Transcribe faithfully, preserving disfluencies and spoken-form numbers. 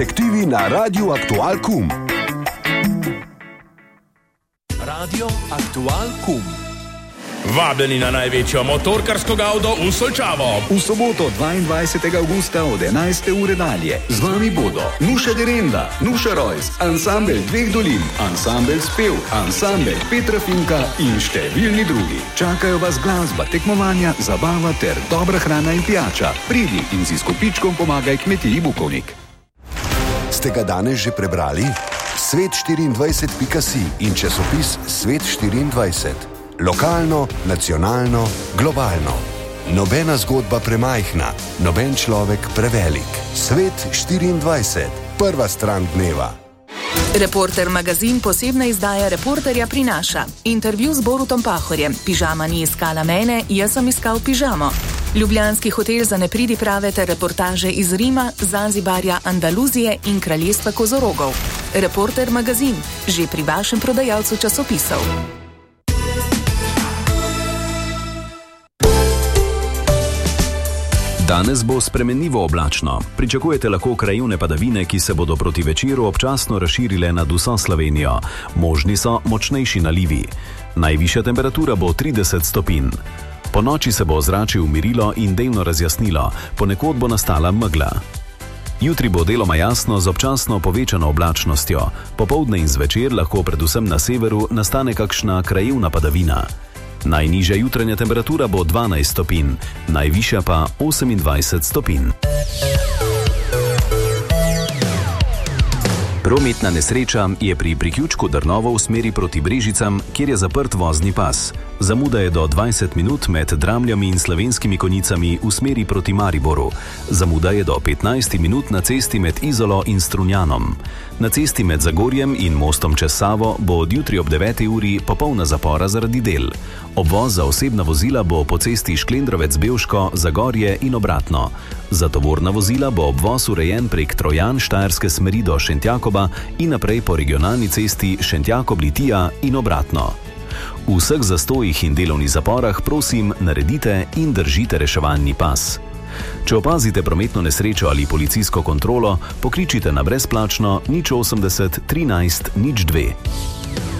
Detektivi na Radiu Aktual Kum. Radio Aktual Kum. Vabljeni na največjo motorkarsko gavdo v Solčavo. V soboto dvaindvajsetega avgusta od enajste ure dalje. Z vami bodo Nuša Derenda, Nuša Rojs, ansambel Dveh dolin, ansambel Spev, ansambel Petra Finka in številni drugi. Čakajo vas glasba, tekmovanja, zabava ter dobra hrana in pijača. Pridi in si s kopičkom pomagaj kmetiji Bukovnik. Ste ga danes že prebrali? svet štiriindvajset pika si in časopis Svet štiriindvajset. Lokalno, nacionalno, globalno. Nobena zgodba premajhna, noben človek prevelik. Svet štiriindvajset. Prva stran dneva. Reporter magazin posebna izdaja Reporterja prinaša. Intervju z Borutom Pahorjem. Pižama ni iskala mene, jaz sem iskal pižamo. Ljubljanski hotel za nepridiprave ter reportaže iz Rima, Zanzibarja, Andaluzije in kraljestva kozorogov. Reporter magazin. Že pri vašem prodajalcu časopisov. Danes bo spremenljivo oblačno. Pričakujete lahko krajevne padavine, ki se bodo proti večeru občasno razširile nad vso Slovenijo. Možni so močnejši nalivi. Najvišja temperatura bo trideset stopinj. Po noči se bo ozračje umirilo in delno razjasnilo, ponekod bo nastala megla. Jutri bo deloma jasno z občasno povečano oblačnostjo. Popoldne in zvečer lahko predvsem na severu nastane kakšna krajevna padavina. Najnižja jutranja temperatura bo dvanajst stopinj, najvišja pa osemindvajset stopinj. Prometna nesreča je pri priključku Drnovo v smeri proti Brežicam, kjer je zaprt vozni pas. Zamuda je do dvajset minut med Dramljami in Slovenskimi Konjicami v smeri proti Mariboru. Zamuda je do petnajst minut na cesti med Izolo in Strunjanom. Na cesti med Zagorjem in mostom čez Savo bo od jutri ob deveti uri popolna zapora zaradi del. Obvoz za osebna vozila bo po cesti Šklendrovec-Bevško, Zagorje in obratno. Za tovorna vozila bo obvoz urejen prek Trojan štajerske smeri do Šentjakoba in naprej po regionalni cesti Šentjakob-Litija in obratno. V vseh zastojih in delovnih zaporah prosim naredite in držite reševalni pas. Če opazite prometno nesrečo ali policijsko kontrolo, pokličite na brezplačno nič osemdeset trinajst nič dve.